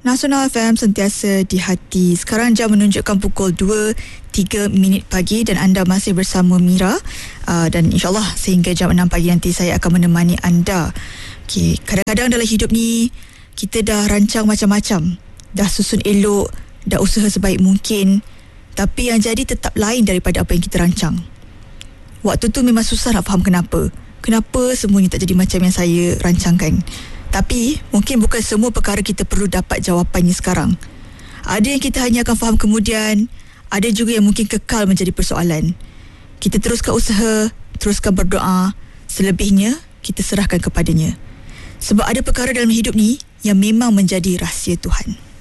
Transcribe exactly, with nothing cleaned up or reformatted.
Nasional F M sentiasa di hati. Sekarang jam menunjukkan pukul dua tiga minit pagi dan anda masih bersama Mira. Uh, dan insyaAllah sehingga jam enam pagi nanti saya akan menemani anda. Okay, kadang-kadang dalam hidup ni kita dah rancang macam-macam. Dah susun elok, dah usaha sebaik mungkin. Tapi yang jadi tetap lain daripada apa yang kita rancang. Waktu tu memang susah nak faham kenapa. Kenapa semuanya tak jadi macam yang saya rancangkan. Tapi mungkin bukan semua perkara kita perlu dapat jawapannya sekarang. Ada yang kita hanya akan faham kemudian. Ada juga yang mungkin kekal menjadi persoalan. Kita teruskan usaha, teruskan berdoa. Selebihnya kita serahkan kepadanya. Sebab ada perkara dalam hidup ni yang memang menjadi rahsia Tuhan.